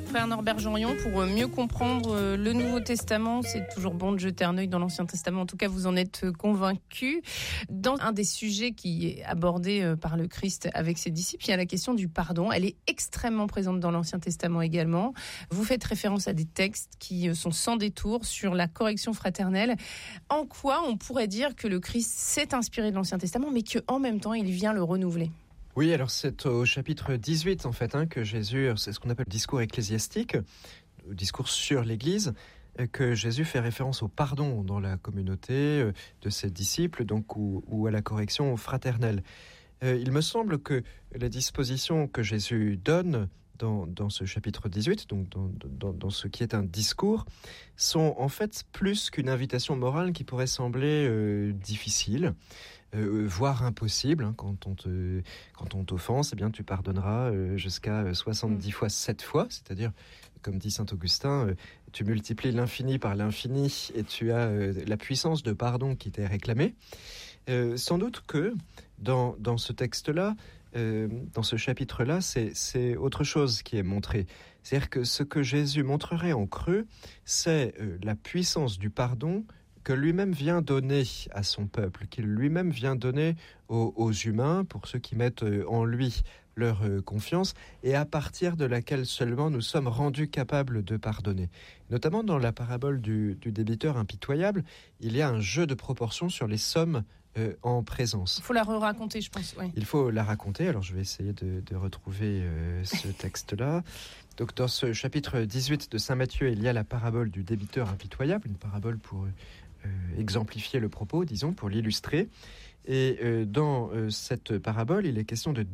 Frère Norbert Jeanrion, pour mieux comprendre le Nouveau Testament. C'est toujours bon de jeter un œil dans l'Ancien Testament. En tout cas, vous en êtes convaincus. Dans un des sujets qui est abordé par le Christ avec ses disciples, il y a la question du pardon. Elle est extrêmement présente dans l'Ancien Testament également. Vous faites référence à des textes qui sont sans détour sur la correction fraternelle. En quoi on pourrait dire que le Christ s'est inspiré de l'Ancien Testament, mais qu'en même temps, il vient le renouveler? Oui, alors c'est au chapitre 18 en fait que Jésus, c'est ce qu'on appelle le discours ecclésiastique, le discours sur l'Église, que Jésus fait référence au pardon dans la communauté de ses disciples, donc ou à la correction fraternelle. Il me semble que les dispositions que Jésus donne dans ce chapitre 18, donc dans ce qui est un discours, sont en fait plus qu'une invitation morale qui pourrait sembler difficile, voire impossible. Quand on t'offense, eh bien tu pardonneras jusqu'à 70 fois 7 fois, c'est-à-dire, comme dit saint Augustin, tu multiplies l'infini par l'infini et tu as la puissance de pardon qui t'est réclamée. Sans doute que dans ce texte-là, dans ce chapitre-là, c'est autre chose qui est montré. C'est-à-dire que ce que Jésus montrerait en creux, c'est la puissance du pardon que lui-même vient donner à son peuple, qu'il lui-même vient donner aux humains, pour ceux qui mettent en lui leur confiance, et à partir de laquelle seulement nous sommes rendus capables de pardonner. Notamment dans la parabole du débiteur impitoyable, il y a un jeu de proportions sur les sommes en présence. Il faut la raconter, je pense. Oui. Il faut la raconter, alors je vais essayer de retrouver ce texte-là. Donc dans ce chapitre 18 de Saint Matthieu, il y a la parabole du débiteur impitoyable, une parabole pour exemplifier le propos, disons, pour l'illustrer. Et dans cette parabole, il est question de